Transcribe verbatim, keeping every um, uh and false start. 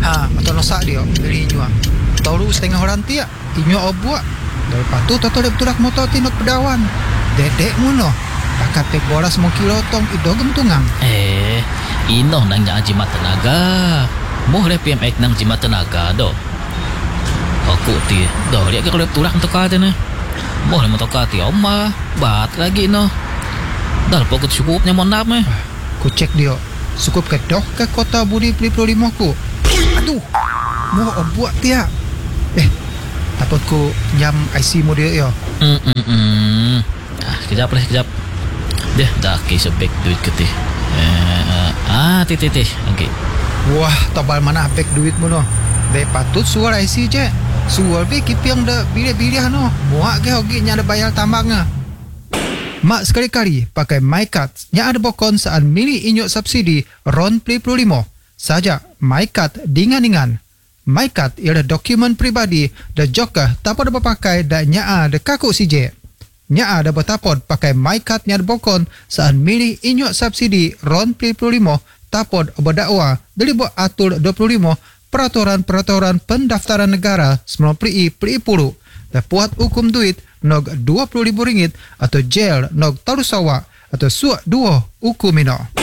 Ha, atau nosak dia beli inyo. Tahu setengah orang tiak inyo obuak. Dari patu tato dek tulak motor tinok pedawan. Dedek muno. Takat tek boras mo kilotong idogem tungang. Eh, ino nang nya jimat tenaga. Moh le P M X nang jimat tenaga do. Aku ti, do dia ke kalau tulak untuk kata ne. Moh le motor kati oma, bat lagi no. Dah pokok cukupnya mon nap meh. Ku cek dia. Cukup ke doh ke kota Budi Peli Peli lima ku. Aduh. Moh obuak tiak. Eh, takut ku nyam I C mo dia yo. Hmm hmm hmm. Ah, kejap lah kejap. Deh, dah kisah back duit ke ti. Eh, ah, ti ti ti. Okey. Wah, tabal mana back duit mo no. Be patut suar I C je. Suar be kipiang da bilih-bilih no. Muak ke hogi nya ada bayar tambangnya. Mak sekali-kali pakai MyCard nya ada bokon saat milih inyo subsidi RON Peli Peli lima. Saja MyCard dingan-dingan. MyCard ialah dokumen pribadi dan juga tak dapat pakai dan nya ada kaku C J. Nya ada bertapod pakai MyCard nya ada bokon saat milih inyo subsidi RON Peli Peli lima tapod berdakwa dari buat atur dua puluh lima Peraturan-Peraturan Pendaftaran Negara sembilan puluh dan puat hukum duit nog dua puluh ribu ringgit atau jail nog tarusawa atau suak dua hukum ino.